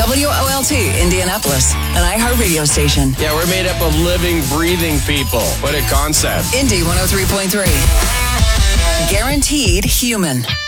WOLT, Indianapolis, an iHeartRadio station. Yeah, we're made up of living, breathing people. What a concept. Indy 103.3. Guaranteed human.